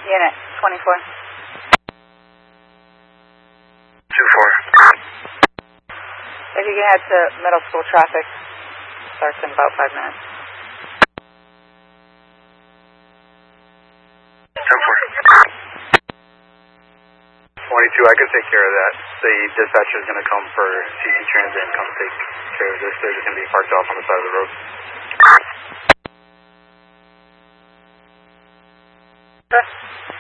Unit 24. 2-4. If you can head to middle school traffic, starts in about 5 minutes. 10-4. 22, I can take care of that. The dispatcher is going to come for CC Transit and come take care of this. They're just going to be parked off on the side of the road. Sure.